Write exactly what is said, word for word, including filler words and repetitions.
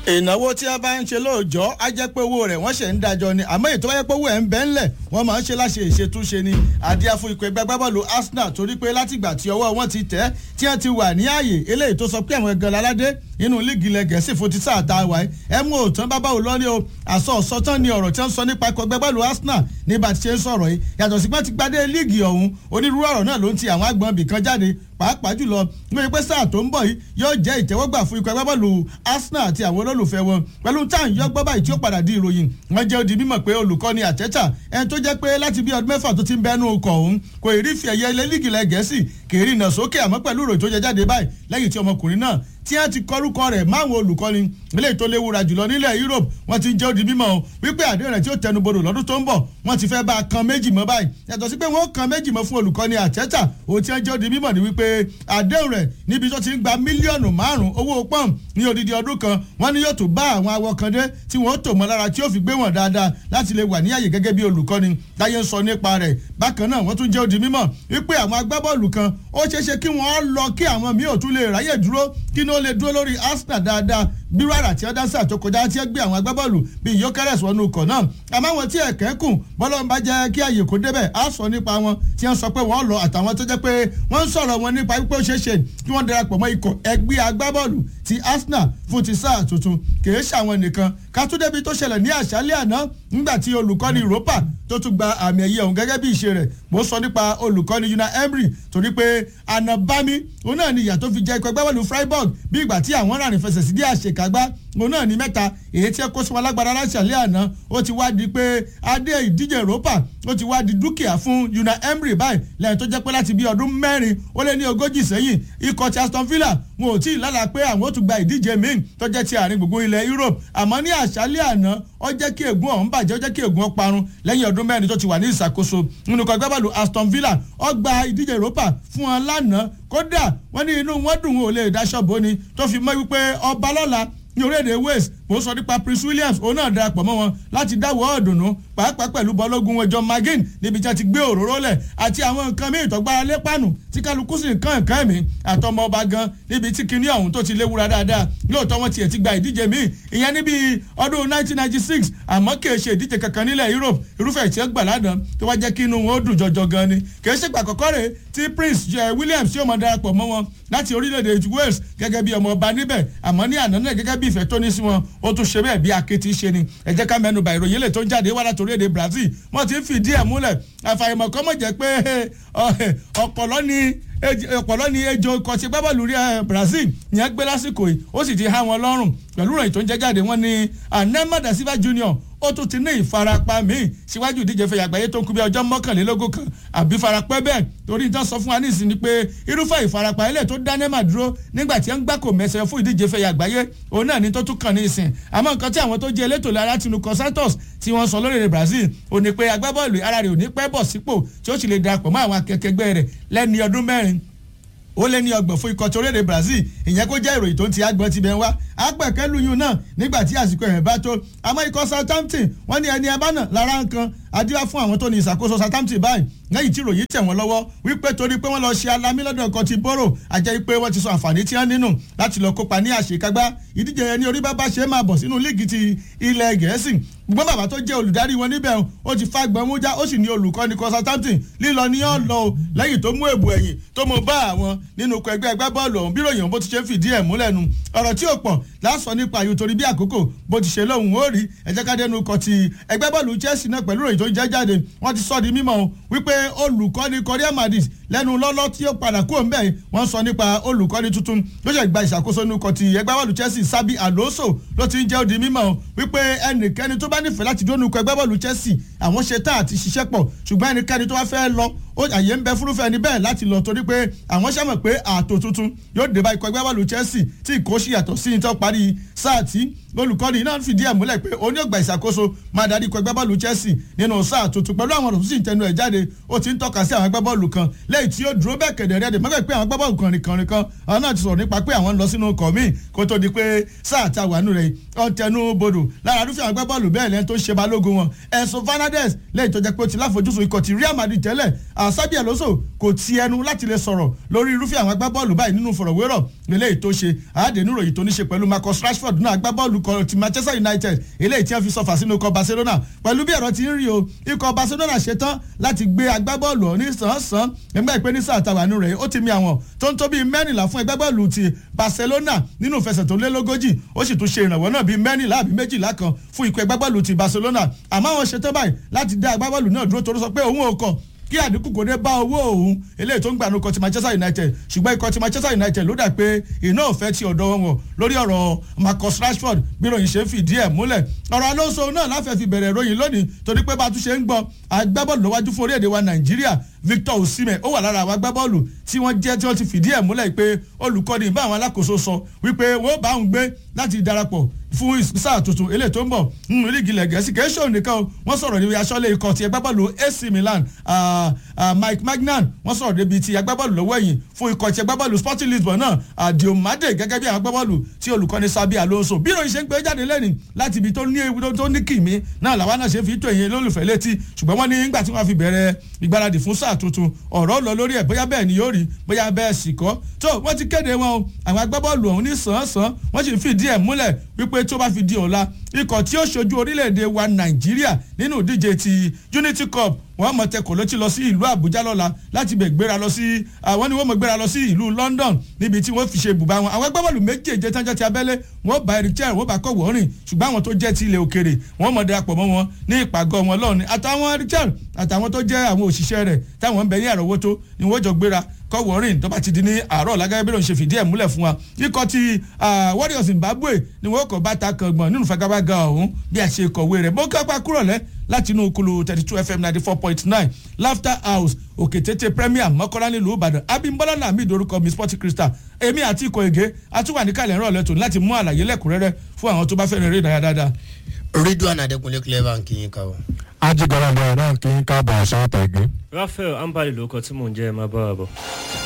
ìnáwó tí a bá ń ṣe lóòjọ́ á jẹ́ pé owó rẹ̀ wọ́n ṣe ń dájọ́ ni àmọ́ ètò wáyé pé owó ẹ̀ ń bẹ́ ńlẹ̀ wọ́n máa ń ṣe láṣẹ ìṣètúnṣe ni àdíá fún ikọ̀ ẹgbẹ́ agbábọ́ọ̀lù Arsenal torí pé látìgbà tí ọwọ́ wọn ti tẹ̀ tí wọ́n ti wà ní ààyè eléyìí tó sọ pé àwọn ẹ̀gàn láládé nínú líìgì ilẹ̀ Gẹ̀ẹ́sì fún ti sáà tá a wà ẹ mú òtán bábá ò lọ́ní o àsọ ọ̀sọ́tán ni ọ̀rọ̀ tí wọ́n sọ nípa ikọ̀ ẹgbẹ́ agbábọ́ọ̀lù Arsenal nígbà tí ṣe ń sọ̀rọ̀ yìí yàtọ̀ sí pé ti gbadé líìgì ọ̀hún onírúurú ọ̀rọ̀ náà ló ń ti àwọn àgbọn bìkan jáde pàápàá jùlọ lórí pé sáà tó ń bọ̀ yìí yóò jẹ́ ìtẹ́wọ́gbà fún ikọ̀ agbábọ́ọ̀lù Arsenal àti àwọn olólùfẹ́ wọn pẹ̀lú táà ń yọ gbọ́ báyìí tí ó padà di ìròyìn wọ́n jẹ́ odi mímọ̀ pé olùkọ́ni Àtẹ́tà ẹni tó jẹ́ pé láti bí ọdún mẹ́fà tó ti ń bẹ́nu ọkọ̀ ọ̀hún kò rí fi ẹ̀yẹ ilé líìgì ilẹ̀ Gẹ̀ẹ́sì kì í rìnà sókè àmọ́ pẹ̀lú ìròyìn tó jẹ jáde báyìí lẹ́yìn tí ọmọkùnrin náà tí wọ́n ti kọ́rúkọ rẹ̀ máwọn olùkọ́ni ilé tó léwura jùlọ nílẹ̀ Europe wọ́n ti jẹ́ odi mímọ̀ wípé àdéhùn rẹ̀ tí ó tẹnubodò lọ́dún tó ń bọ̀ wọ́n ti fẹ́ bá a kan méjì mọ́ báyìí yàtọ̀ sí pé wọ́n kan méjì mọ́ fún olùkọ́ni Àtẹ́tà òun tí wọ́n jẹ́ odi mímọ̀ ni wípé àdéhùn rẹ̀ níbi tó ti ń gba mílíọ̀nù márùn-ún owó pọ́ùn ní odidi ọdún kan wọ́n ní yóò tó bá àwọn awọkandé tí wọ́n tò mọ́ lára tí ó fi gbé wọn dáadáa láti lè wà ní àyè gẹ́gẹ́ bí olùkọ́ni láyé ń sọ nípa rẹ̀ bákan náà wọ́n tún jẹ́ odi mímọ̀ wípé àwọn agbábọ́ọ̀lù kan ó ṣeéṣe kí wọ́n lọ kí àwọn míì ò tún lè ráyè dúró kí ní ó lè dúró lórí Arsenal dáadáa bí rárá tí ó dá sáà tó kọjá tí ó gbé àwọn agbábọ́ọ̀lù bíi Gyökeres wọnú ikọ̀ náà àmọ́ àwọn tí ẹ̀kẹ́ kùn bọ́lá ń bá jẹ́ kí àyè kó débẹ̀ á sọ nípa wọn tí wọ́n sọ pé wọ́n lọ àtàwọn tó jẹ́ pé wọ́n ń sọ̀rọ̀ wọn nípa wípé ó ṣeé ṣe kí wọ́n darapọ̀ mọ́ ikọ̀ ẹgbẹ́ agbábọ́ọ̀lù ti Arsenal fún ti sáà tuntun kìí ṣàwọn nìkan kátúndébi tó ṣẹlẹ̀ ní àṣálẹ́ àná nígbà tí olùkọ́ni Europa tó tún gba àmì ẹ̀yẹ ọ̀hún gẹ́gẹ́ bí ìṣe rẹ̀ mo sọ nípa olùkọ́ni Unai Emery torí pé ànàbámi òun náà ni ìyà tó fi jẹ́ ikọ̀ agbábọ́ọ̀lù Freiburg bí ìgbà tí àwọn rárìn fẹsẹ̀ sí dí àṣekágbá òun náà ní mẹ́ta èyí tí ẹ kó sí wọn lágbára láṣàlẹ́ àná ó ti wá di pé adé ìdíje Europa ó ti wá di dúkìá fún Unai Emery báyìí lẹ́yìn tó jẹ́ pé láti bí ọdún mẹ́rin ó lé ní ogójì sẹ́yìn ikọ̀ ti Aston Villa wọn ò tí ì lálàá pé àwọn ó tún gba ìdíje míì tó jẹ́ ti àárín gbùngbùn ilẹ̀ Europe àmọ́ ní àṣálẹ́ àná ó jẹ́ kí ègún ọ̀hún bàjẹ́ ó jẹ́ kí ègún ó parun lẹ́yìn ọdún mẹ́rin tó ti wà ní ìṣàkóso nínú ikọ̀ agbábọ́ọ̀lù Aston Villa ó gba ìdíje Europa fún wọn lánàá kódà wọ́n ní inú wọn dùn wọn ò lè dáṣọ́ bóni tó fi mọ́ wípé ọba lọ́la ní orílẹ̀-èdè Wales mo sọ nípa Prince Williams òun náà darapọ̀ mọ́ wọn láti dáwọ́ ọ̀dùnnú pàápàá pẹ̀lú bọ́lọ́gùn wọn John McGinn níbi tí a ti gbé òróró lẹ̀ àti àwọn nǹkan míì tọ́gbára lépànù tí kálukú sì kàn kàn mí àtọmọ ọba gan níbi tí kinní ọ̀hún tó ti léwura dáadáa lóòótọ́ wọn tiẹ̀ ti gba ìdíje míì ìyẹn níbi ọdún nineteen ninety six àmọ́ kì í ṣe ìdíje kankan nílẹ̀ Europe irúfẹ́ ìtì ẹgbà ládàn tó wá jẹ́ kí inú wọn ó dùn jọjọ gan ni kì í ṣe ìgbà àkọ́kọ́ rẹ̀ tí Prince Williams yóò máa darapọ̀ mọ́ wọn láti orílẹ̀-èdè Wales gẹ́gẹ́ bí ọmọ ọba níbẹ̀ àmọ́ ní àná náà gẹ́gẹ́ bí ìfẹ́ tó ní sí wọn ó tún ṣe bẹ́ẹ̀ bí akéèti ṣe ni ẹ jẹ́ ká mẹ́nu bà ìròyìn lè tó ń jáde wá láti orílẹ̀-èdè Brazil wọ́n ti ń fìdí ẹ̀ múlẹ̀ àfàìmọ̀ kọ́ mọ̀ jẹ́ pé ọ̀pọ̀lọ́ ni ọ̀pọ̀lọ́ ni ejò ikọ̀ ti gbábọ́ọ̀lù rí Brazil yẹn gbé lásìkò yìí ó sì ti há wọn lọ́rùn pẹ̀lú ìròyìn tó ń jẹ́ jáde wọ́n ní Neymar da Silva Junior ó tún ti ní ìfarapa míì síwájú ìdíje fẹ̀yà àgbáyé tó ń kú bí ọjọ́ mọ́kànlélógún kan àbí farapẹ́ bẹ́ẹ̀ torí ìtàn sọ fún wa ní ìsìn ni pé irúfẹ́ ìfarapa ilé tó dá Neymar dúró nígbà tí ń gbà kò mẹ́sẹ̀ fún ìdíje fẹ̀yà àgbáyé òun náà ní tó tún kàn ní ìsìn àmọ́ nǹkan tí àwọn tó jẹ́ elétò lára Tinubu Santos tí wọ́n sọ lórílẹ̀ Brazil ò ní pé agbábọ́ọ̀lù ara rẹ̀ ò ní pẹ́ bọ̀ sípò tí ó sì lè darapọ̀ mọ́ àwọn akẹkẹgbẹ́ rẹ̀ lẹ́ni ọdún mẹ́rin ó lé ní ọgbọ̀n fún ikọ̀ tó rédè Brazil ìyẹn kó jẹ́ ìròyìn tó ń ti agbọ̀n ti bẹ̀ ń wá apẹ̀kẹ́ luyún náà nígbà tí àsìkò ẹ̀rẹ̀ bá tó àmọ́ ikọ̀ Southampton wọ́n ní ẹni ẹbá náà lára nǹkan adíwá fún àwọn tó ní ìṣàkóso Southampton báyìí lẹ́yìn tí ìròyìn tẹ̀ wọ́n lọ́wọ́ wípé torí pé wọ́n lọ ṣe alamí lọ́dọ̀ ọkọ̀ ti bóró àjẹ́ pé wọ́n ti sọ àǹfààní tí wọ́n nínú láti lọ kópa ní àṣekágbá ìdíje yẹn ní orí bá bá ṣe máa bọ̀ sínú líìgì ti ilẹ̀ Gẹ̀ẹ́sì gbogbo bàbá tó jẹ́ olùdarí wọn níbẹ̀ ó ti fa gbọ̀nmújá ó sì ní olùkọ́ni kọ Southampton lílọ ní ọ̀ lọ lẹ́yìn tó mú èbù ẹ̀yìn tó mú bá àwọn nínú ẹgbẹ́ ẹgbẹ́ bọ́ọ̀lù ọ̀hún bí ròyìn bó ti ṣe ń fìdí ẹ̀ múlẹ̀ nu ọ̀rọ̀ tí ò pọ̀ lásán nípa àyò torí bí àkókò bó ti ṣe lóhùn ó rí ẹ̀jẹ̀ ká dẹnu kọ ti ẹgbẹ́ bọ́ọ̀lù Chelsea náà pẹ̀lú ròyìn tó ń jẹ́ jáde wọ́n ti sọ di mímọ̀ wípé olùkọ́ni Real Madrid lẹ́nu lọ́lọ́ tí ó padà kúrò ń bẹ̀ wọ́n sọ nípa olùkọ́ni tuntun ló ṣe gba ìṣàkóso nínú kọ ti ẹgbẹ́ bọ́ọ̀lù Chelsea Xabi Alonso ló ti ń jẹ́ òdi mímọ̀ wípé ẹnikẹ́ni tó bá nífẹ̀ẹ́ láti dónú kọ ẹgbẹ́ bọ́ọ̀lù Chelsea àwọn ṣe tá àti ṣiṣẹ́ pọ̀ ṣùgbọ́n ẹnikẹ́ni tó bá fẹ́ lọ ó àyè ń bẹ fúrúfẹ́ ẹni bẹ́ẹ̀ láti lọ torí pé àwọn ṣàmọ̀ pé ààtò tuntun yóò dé bá ikọ̀ ẹgbẹ́ bọ́ọ̀lù Chelsea tí ìkó sì yàtọ̀ sí ní tó parí sáà tí olùkọ́ni náà fìdí ẹ̀ múlẹ̀ pé òun yóò gba ìṣàkóso máa darí ikọ̀ ẹgbẹ́ bọ́ọ̀lù Chelsea nínú sáà tuntun pẹ̀lú àwọn ọ̀rọ̀ tó sì ń tẹnu ẹ̀ jáde ó ti ń tọ́ka sí àwọn ẹgbẹ́ bọ́ọ̀lù kan lẹ́yìn tí ó dúró bẹ́ẹ̀ kẹ̀dẹ̀ rẹ̀ dè mọ́gbẹ́ pé àwọn ẹgbẹ́ bọ́ọ̀lù kan nìkan nìkan àwọn náà ti sọ̀rọ̀ nípa pé àwọn ń lọ sínú ọkọ̀ míì kó tó di pé sáà tá a wà nù rẹ̀ ọ̀ tẹnu bodò lára arúfẹ́ àwọn ẹgbẹ́ bọ́ọ̀lù bẹ́ẹ̀ lẹ́yìn tó ń ṣe balógun wọn Enzo Fernandez lẹ́yìn tó jẹ́ pé ó ti láfojúsùn ikọ̀ ti Real Madrid tẹ́lẹ̀ Xabi Alonso kò ti ẹnu láti lè sọ̀rọ̀ lórí irúfẹ́ àwọn agbábọ́ọ̀lù báyìí nínú ìfọ̀rọ̀wérọ̀ eléyìí tó ṣe àádẹ́nu ròyìn tó ní ṣe pẹ̀lú Marcus Rashford náà agbábọ́ọ̀lù kan ti Manchester United eléyìí tí wọ́n fi sọfà sínú ikọ̀ Barcelona pẹ̀lú bí ẹ̀rọ ti ń rí o ikọ̀ Barcelona ṣetán láti gbé agbábọ́ọ̀lù ọ̀ní sàn-án nígbà ìpè ní sáà tàwánú rẹ̀ ó ti mi àwọn tó ń tó bíi mẹ́rìnlá fún agbábọ́ọ̀lù ti Barcelona nínú ìfẹsẹ̀ tó lé lógójì ó sì tún ṣe ìrànwọ́ náà bíi mẹ́rìnlá àbí méjìlá kan fún ikọ̀ agbábọ́ọ̀lù ti Barcelona àmọ́ àwọn ṣetán báyìí láti dá agbábọ́ọ̀lù náà dúró torí sọ pé òun ò kọ̀ kí àdínkù kò dé bá owó òun eléyìí tó ń gbà ní ikọ̀ ti Manchester United ṣùgbọ́n ikọ̀ ti Manchester United ló dà pé iná òfẹ́ ti ọ̀dọ̀ wọn lórí ọ̀rọ̀ Marcus Rashford bí ròyìn ṣe ń fìdí ẹ̀ múlẹ̀ ọ̀rọ̀ Alonso náà láfẹ́ fi bẹ̀rẹ̀ ròyìn lónìí torí pé bá a tún ṣe ń gbọ́ agbábọ́ọ̀lù lọ́wájú fún orílẹ̀-èdè wa Nàìjíríà Victor Osimhen ó wà lára àwọn agbábọ́ọ̀lù tí wọ́n jẹ́ tí wọ́n ti fìdí ẹ̀ múlẹ̀ pé olùkọ́ni bá àwọn alákòóso sọ wípé wọ́n bá òun gbé láti darapọ̀ fún sáà tuntun eléyìí tó ń bọ̀ nínú líìgì ilẹ̀ Gẹ̀ẹ́sì kìí ṣòun nìkan o wọ́n sọ̀rọ̀ níbi aṣọ́lé ikọ̀ ti agbábọ́ọ̀lù A C Milan Mike Magnan wọ́n sọ̀rọ̀ débi ti agbábọ́ọ̀lù lọ́wọ́ ẹ̀yìn fún ikọ̀ ti agbábọ́ọ̀lù Sporting Lisbon náà Diomande gẹ́gẹ́ bí àwọn agbábọ́ọ̀lù tí olùkọ́ni Xabi Alonso bí ìròyìn ṣe ń gbé jáde lẹ́nu láti ibi tó ní ewu tó ní kìmí náà làwa náà ṣe fi tó èyí lólùfẹ́ létí ṣùgbọ́n wọ́n ní nígbà tí wọ́n fi bẹ̀rẹ̀ ìgbáradì fún sáà tuntun ọ̀rọ̀ lọ lórí ẹ̀ bóyá bẹ́ẹ̀ ni yóò rí bóyá bẹ́ẹ̀ sì kọ́ tó wọ́n ti kéde wọn o àwọn agbábọ́ọ̀lù ọ̀hún ní sàn-án wọ́n sì fìdí ẹ̀ múlẹ̀ wípé tó bá fi di ọ̀la ikọ̀ tí ó ṣojú orílẹ̀-èdè wa Nàìjíríà nínú ìdíje ti Unity Cup wọ́n mọ̀ tẹkọ̀ ló ti lọ sí ìlú Àbújá lọ́la láti bẹ̀ gbéra lọ sí àwọn ni wọ́n mọ̀ gbéra lọ sí ìlú London níbi tí wọ́n fi ṣe ibùba wọn àwọn agbábọ́ọ̀lù méjèèjì tán jẹ́ ti abẹ́lé wọ́n bá Eric Chelle wọ́n bá kọ̀ wọ́rìn ṣùgbọ́n àwọn tó jẹ́ ti ilẹ̀ òkèrè wọ́n mọ̀ darapọ̀ mọ́ wọn ní ìpàgọ́ wọn lọ́ọ̀ni àtàwọn Eric Chelle àtàwọn tó jẹ́ àwọn òṣìṣẹ́ rẹ̀ táwọn ń bẹ ní àrọ́wọ́tó ni wọ́n jọ gbéra kọ́ wọ́rìn tó bá ti di ní àárọ̀ lágbára bí lóun ṣe fìdí ẹ̀ múlẹ̀ fún wa ikọ̀ ti Warriors Zimbabwe ni wọ́n kọ̀ bá ta kàngbọ̀n nínú fagabaga ọ̀hún bí a ṣe kọ̀wé rẹ̀ bó kápá kúrò lẹ́ láti inú kulu thirty two F M ninety four point nine Laughter House Òkètété Premier Mọ́kọ́lá nílùú Ìbàdàn Abímbọ́lá Lamid orúkọ mi Sport Crystal èmi àti ikọ̀ ègé àtúwà ní kàlẹ́ ìrọ̀lẹ́ tòun láti mú àlàyé lẹ́kùnrẹ́rẹ́ fún àwọn tó bá fẹ́ràn eré ìdárayá dáadáa. Ridwan Adékúnlé clever kì í kàwọ́. ajigbara bọ̀ náà kì í kábọ̀ àṣà àtẹ̀gbẹ́. Raphael Ambali lórúkọ tí mò ń jẹ́ ẹ máa bá wa bọ̀.